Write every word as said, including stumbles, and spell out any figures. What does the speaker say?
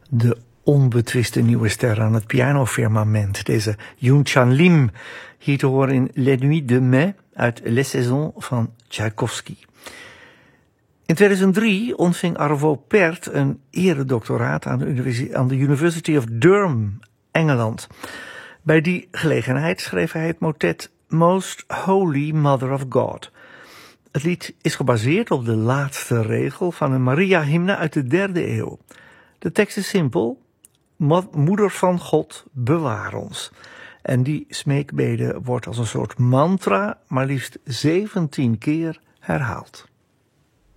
De onbetwiste nieuwe ster aan het pianofirmament. Deze Yoon Chan Lim, hier te horen in Les Nuits de Mai uit Les Saisons van Tchaikovsky. In tweeduizend drie ontving Arvo Pärt een eredoctoraat aan de, University, aan de University of Durham, Engeland. Bij die gelegenheid schreef hij het motet Most Holy Mother of God. Het lied is gebaseerd op de laatste regel van een Maria-hymne uit de derde eeuw. De tekst is simpel: Moeder van God, bewaar ons. En die smeekbede wordt als een soort mantra maar liefst zeventien keer herhaald.